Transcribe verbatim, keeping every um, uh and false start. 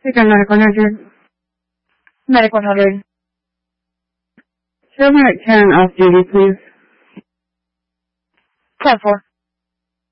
Beacon Medic one hundred. Medic one hundred. Show me at ten off duty, please. ten four.